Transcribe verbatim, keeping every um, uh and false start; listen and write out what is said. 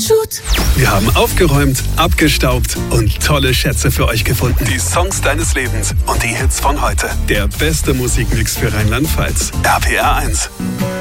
Shoot. Wir haben aufgeräumt, abgestaubt und tolle Schätze für euch gefunden. Die Songs deines Lebens und die Hits von heute. Der beste Musikmix für Rheinland-Pfalz. R P R eins.